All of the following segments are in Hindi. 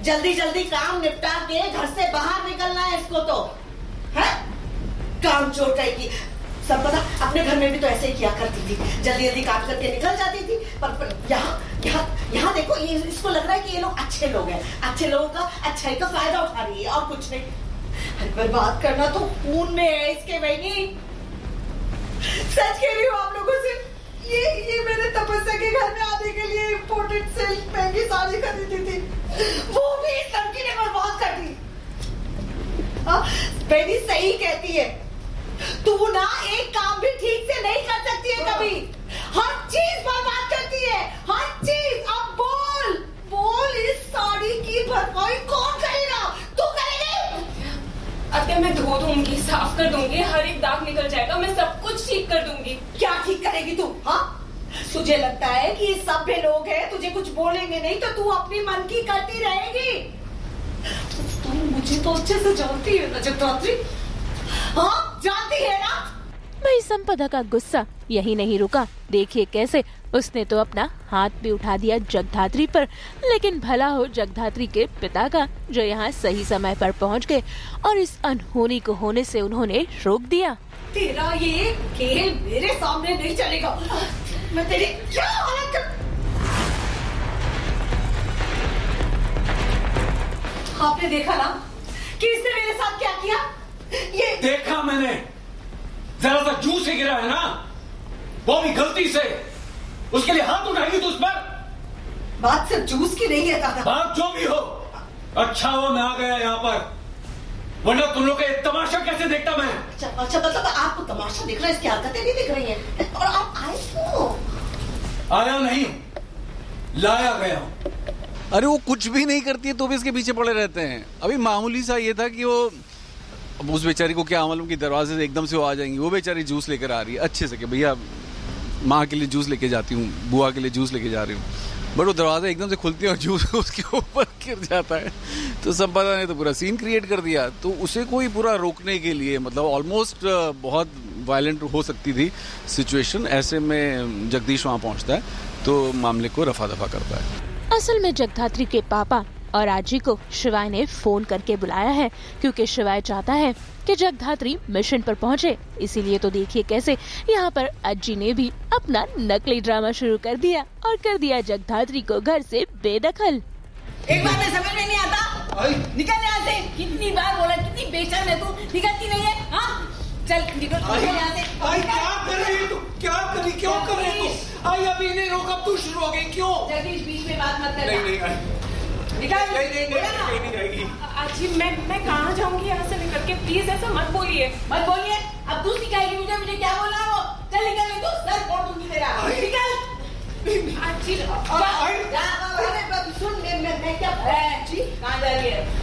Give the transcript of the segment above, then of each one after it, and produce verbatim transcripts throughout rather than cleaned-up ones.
जल्दी जल्दी काम निपटा के घर से बाहर निकलना है इसको तो, है? काम चोटाएगी। सब पता, अपने घर में भी तो ऐसे ही किया करती थी, जल्दी जल्दी काम करके निकल जाती थी। पर, पर यहाँ यहाँ यहाँ देखो, ये इसको लग रहा है कि ये लोग अच्छे लोग हैं, अच्छे लोगों का अच्छाई का फायदा उठा रही है और कुछ नहीं। अरे पर बात करना तो खून में है इसके बहनी। सच कह रही हूँ आप लोगों से, ये ये मेरे तपस्या के घर में आने के लिए इम्पोर्टेड सिल्क महंगी साड़ी खरीदी थी, वो भी इस लड़की ने बर्बाद कर दी। बहनी सही कहती है, तू ना एक काम भी ठीक से नहीं कर सकती है कभी, हर चीज बर्बाद करती है, हर चीज। अब बोल बोल, इस साड़ी की भरपाई कौन करेगा? तू करेगी? अत्या मैं धो दूंगी, साफ कर दूंगी, हर एक दाग निकल जाएगा, मैं सब कुछ ठीक कर दूंगी। क्या ठीक करेगी तू? हाँ, तुझे लगता है कि ये सभ्य लोग हैं, तुझे कुछ बोलेंगे नहीं तो तू अपनी मन की करती रहेगी? तू मुझे तो अच्छे से जानती है ना जगदात्री, हाँ जानती है ना। भाई संपदा का गुस्सा यही नहीं रुका। देखिए कैसे उसने तो अपना हाथ भी उठा दिया जगधात्री पर, लेकिन भला हो जगधात्री के पिता का, जो यहाँ सही समय पर पहुँच गए और इस अनहोनी को होने से उन्होंने रोक दिया। तेरा ये खेल मेरे सामने नहीं चलेगा, मैं तेरी क्या हालत कर... आपने देखा ना कि इसने मेरे साथ क्या किया? ये देखा मैंने, जरा सा जूस से गिरा है ना, वो भी गलती से, उसके लिए हाथ उठाएगी तो उस पर। बात सिर्फ जूस की नहीं है दादा, बात जो भी हो, अच्छा वो मैं आ गया यहाँ पर, वरना तुम लोग का तमाशा कैसे देखता मैं। अच्छा अच्छा, मतलब आपको तमाशा दिख रहा है, इसकी हरकतें नहीं दिख रही हैं, और आप आए क्यों? आया नहीं, लाया गया। अरे वो कुछ भी नहीं करती है तो भी इसके पीछे पड़े रहते हैं। अभी मामूली सा ये था कि वो, अब उस बेचारी को क्या मालूम कि दरवाजे से एकदम से वो आ जाएंगी। वो बेचारी जूस लेकर आ रही है अच्छे से कि भैया माँ के लिए जूस लेके जाती हूँ, बुआ के लिए जूस लेके जा रही हूँ, बट वो दरवाजा एकदम से खुलती है और जूस उसके ऊपर गिर जाता है। तो संपदा ने तो पूरा सीन क्रिएट कर दिया। तो उसे कोई पूरा रोकने के लिए, मतलब ऑलमोस्ट बहुत वायलेंट हो सकती थी सिचुएशन, ऐसे में जगदीश वहाँ पहुँचता है तो मामले को रफा दफा करता है। असल में जगधात्री के पापा और आजी को शिवाय ने फोन करके बुलाया है, क्योंकि शिवाय चाहता है कि जगधात्री मिशन पर पहुंचे। इसीलिए तो देखिए कैसे यहाँ पर अज्जी ने भी अपना नकली ड्रामा शुरू कर दिया और कर दिया जगधात्री को घर से बेदखल। एक बार में समझ में नहीं आता, निकल यहाँ से। कितनी बार बोला, कितनी बेशर्म है तू, निकलती नहीं है। हाँ चल निकल यहाँ से। आई क्या कर रही है तू, क्या कर रही, क्यों कर रही है तू? आई अभी नहीं रोक, अब तू शुरू हो गई, क्यों? जगदीश बीच में बात मत कर। नहीं नहीं निकल नहीं नहीं नहीं नहीं जाएगी। आजी मैं मैं कहाँ जाऊंगी यहाँ से निकल के, प्लीज ऐसा मत बोलिए मत बोलिए। अब तू सिखाएगी मुझे, मुझे क्या बोलना है वो। चल निकल, नहीं तो सर फोड़ दूंगी तेरा। निकल आजी। सुन, मैं मैं मैं क्या कहाँ जा रही है?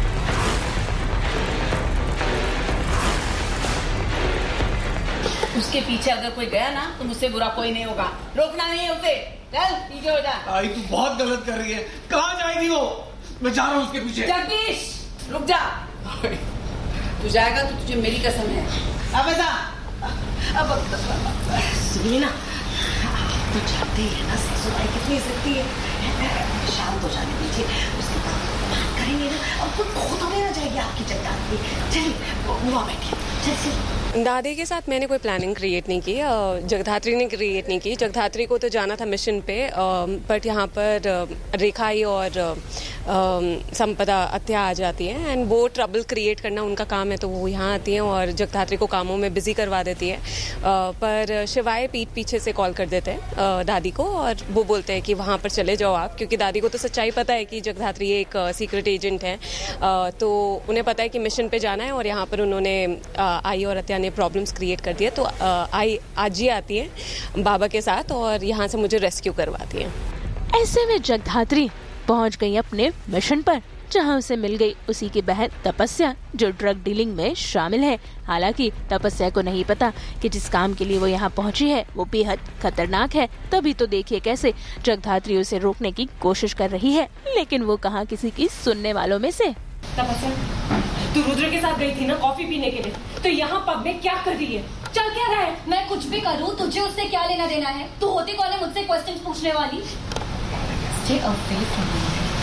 उसके पीछे अगर कोई गया ना तो मुझसे बुरा कोई नहीं होगा, रोकना नहीं है उसे। चल पीछे हो जा। आई तू बहुत गलत कर रही है, कहाँ जाएगी वो? मैं जा रहा हूँ उसके पीछे। जगदीश रुक जा, तू जाएगा तो तुझे मेरी कसम है। अब ऐसा अब सुनिए ना, तू जानते ही ना ससुराल कितनी सकती है, शांत हो जाने दीजिए, उसके बाद बात करेंगे ना, अब कुछ खो तो नहीं ना जाएगी आपकी जगदात्री। चलिए वहाँ बैठिए, चल चल। दादी के साथ मैंने कोई प्लानिंग क्रिएट नहीं की, जगधात्री ने क्रिएट नहीं की। जगधात्री को तो जाना था मिशन पे, बट यहाँ पर रेखाई और संपदा अत्या आ जाती है एंड वो ट्रबल क्रिएट करना उनका काम है, तो वो यहाँ आती हैं और जगधात्री को कामों में बिजी करवा देती है। पर शिवाय पीठ पीछे से कॉल कर देते हैं दादी को और वो बोलते हैं कि वहाँ पर चले जाओ आप, क्योंकि दादी को तो सच्चाई पता है कि जगधात्री एक सीक्रेट एजेंट है। तो उन्हें पता है कि मिशन पे जाना है और यहाँ पर उन्होंने आई और अत्या ने प्रॉब्लम्स क्रिएट कर दिए। तो आई आजी आती है बाबा के साथ और यहाँ से मुझे रेस्क्यू करवाती है। ऐसे में जगधात्री पहुंच गई अपने मिशन पर, जहां उसे मिल गई उसी की बहन तपस्या, जो ड्रग डीलिंग में शामिल है। हालांकि तपस्या को नहीं पता कि जिस काम के लिए वो यहाँ पहुंची है वो बेहद खतरनाक है। तभी तो देखिए कैसे जगधात्री उसे रोकने की कोशिश कर रही है, लेकिन वो कहाँ किसी की सुनने वालों में से। तपस्या तू रुद्र के साथ गई थी ना कॉफी पीने के लिए, तो यहाँ पब में क्या कर रही है, चल क्या रहा है? मैं कुछ भी करूँ तुझे उससे क्या लेना देना है? तू होती कौन है मुझसे क्वेश्चन पूछने वाली?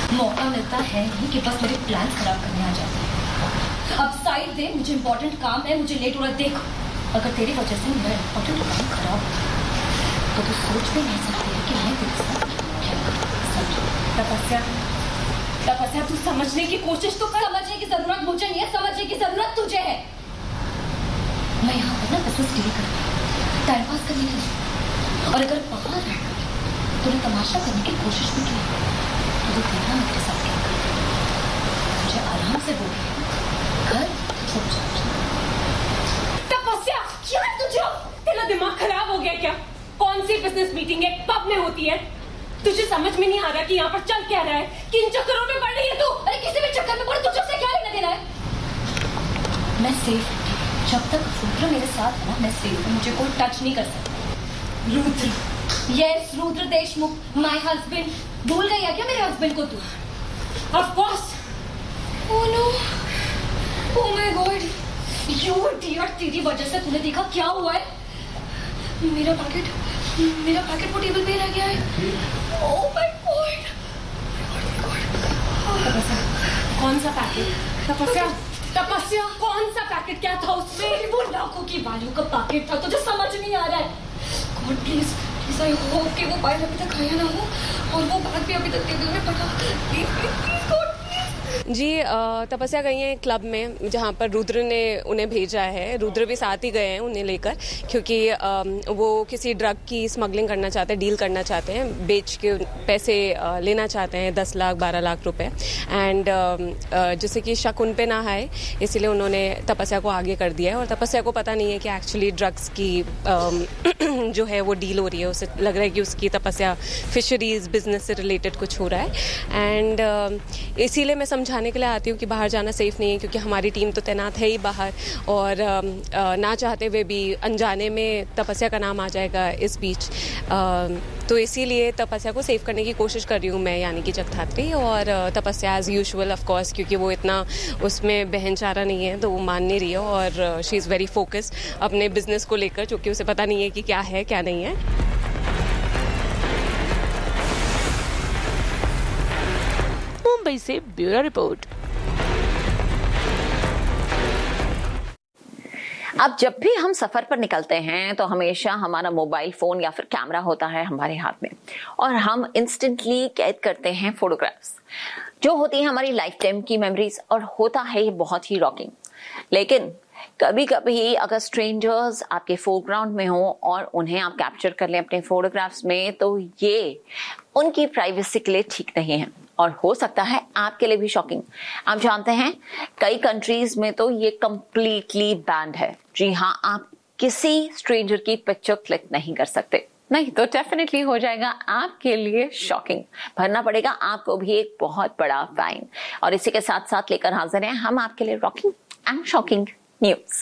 मौका मिलता है नहीं कि बस मेरे प्लान खराब करने आ जाते हैं। अब साइड दे, मुझे इंपॉर्टेंट काम है, मुझे लेट हो रहा। देख, अगर तेरी वजह से मेरा इंपॉर्टेंट काम खराब हो तो तू सोच भी नहीं सकती है कि मैं तेरे साथ क्या करूं। तपस्या, तपस्या तू समझने की कोशिश तो कर। समझने की जरूरत मुझे नहीं है, समझने की जरूरत तुझे है। मैं यहाँ पर ना बिजनेस डील करती हूँ, टाइम पास करने के लिए। और अगर बाहर रहकर तूने तमाशा करने की कोशिश भी की तो देखना मेरे साथ क्या करती है। मुझे आराम से बोल घर छुप जाओ। तपस्या, क्या है तुझे? तेरा दिमाग खराब हो गया क्या? कौन सी बिजनेस मीटिंग है पब में होती है? तुझे समझ में नहीं आ रहा कि यहाँ पर चल क्या रहा है? किन चक्करों में पड़ रही है तू? अरे किसी भी चक्कर में पड़, तुझे उससे क्या लेना देना है? मैं सेफ हूँ, जब तक रुद्र मेरे साथ है ना, मैं सेफ हूँ। मुझे कोई टच नहीं कर सकता। Rudra? Yes, Rudra Deshmukh, my husband. भूल गई है क्या मेरे हस्बैंड को तू? Of course. Oh no, oh my God, you dear, तेरी वजह से तूने देखा क्या हुआ है? मेरा पैकेट, मेरा पैकेट वो टेबल पे रह गया है। Oh my God. कौन सा पैकेट? तपस्या, तपस्या, कौन सा पैकेट? क्या था उसमें? वो लाखों की वैल्यू का पैकेट था, तुझे समझ नहीं आ रहा है? God please, please I hope कि वो मोबाइल अभी तक आया ना हो और वो बैग भी अभी तक टेबल में पड़ा। Please please God. जी, तपस्या गई हैं क्लब में जहाँ पर रुद्र ने उन्हें भेजा है। रुद्र भी साथ ही गए हैं उन्हें लेकर, क्योंकि वो किसी ड्रग की स्मगलिंग करना चाहते हैं, डील करना चाहते हैं, बेच के पैसे लेना चाहते हैं, दस लाख बारह लाख रुपए। एंड जिससे कि शक उन पे ना आए, इसीलिए उन्होंने तपस्या को आगे कर दिया है। और तपस्या को पता नहीं है कि एक्चुअली ड्रग्स की जो है वो डील हो रही है। उसे लग रहा है कि उसकी तपस्या फिशरीज बिजनेस से रिलेटेड कुछ हो रहा है। एंड इसीलिए मैं समझाने के लिए आती हूँ कि बाहर जाना सेफ नहीं है, क्योंकि हमारी टीम तो तैनात है ही बाहर, और ना चाहते हुए भी अनजाने में तपस्या का नाम आ जाएगा इस बीच। तो इसीलिए तपस्या को सेव करने की कोशिश कर रही हूँ मैं, यानी कि जगधात्री। और तपस्या एज यूजुअल ऑफ कोर्स, क्योंकि वो इतना उसमें बहनचारा नहीं है तो वो मान नहीं रही है, और शी इज़ वेरी फोकस्ड अपने बिजनेस को लेकर, जो कि उसे पता नहीं है कि क्या है क्या नहीं है। मुंबई से ब्यूरो रिपोर्ट। अब जब भी हम सफर पर निकलते हैं तो हमेशा हमारा मोबाइल फोन या फिर कैमरा होता है हमारे हाथ में, और हम इंस्टेंटली कैद करते हैं फोटोग्राफ्स जो होती है हमारी लाइफ टाइम की मेमोरीज, और होता है ये बहुत ही रॉकिंग। लेकिन कभी कभी अगर स्ट्रेंजर्स आपके फोरग्राउंड में हो और उन्हें आप कैप्चर कर लें अपने फोटोग्राफ्स में, तो ये उनकी प्राइवेसी के लिए ठीक नहीं है, और हो सकता है आपके लिए भी शॉकिंग। आप जानते हैं कई कंट्रीज में तो ये कंप्लीटली बैंड है। जी हाँ, आप किसी स्ट्रेंजर की पिक्चर क्लिक नहीं कर सकते, नहीं तो डेफिनेटली हो जाएगा आपके लिए शॉकिंग। भरना पड़ेगा आपको भी एक बहुत बड़ा फाइन। और इसी के साथ साथ लेकर हाजिर हैं हम आपके लिए रॉकिंग एंड शॉकिंग न्यूज।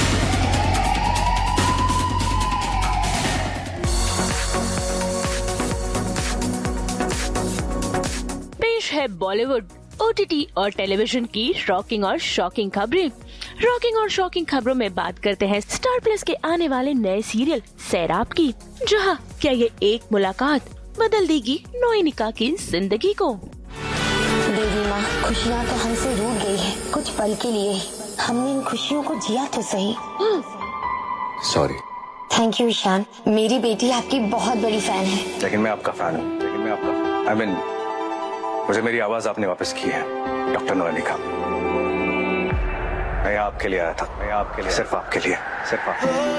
पेश है बॉलीवुड, ओटीटी और टेलीविजन की रॉकिंग और शॉकिंग खबरें। रॉकिंग और शॉकिंग खबरों में बात करते हैं स्टार प्लस के आने वाले नए सीरियल सैराब की, जहां क्या ये एक मुलाकात बदल देगी नोएनिका की जिंदगी को। देवी माँ, खुशियाँ तो हमसे रूठ गई है, कुछ पल के लिए हमने इन खुशियों को जिया तो सही। सॉरी। थैंक यू ईशान, मेरी बेटी आपकी बहुत बड़ी फैन है। लेकिन मैं आपका फैन हूँ, लेकिन मैं आपका आई मीन मुझे मेरी आवाज आपने वापस की है डॉक्टर नोएनिका। मैं आपके लिए आया था, मैं आपके लिए, सिर्फ आपके लिए, सिर्फ आपके लिए।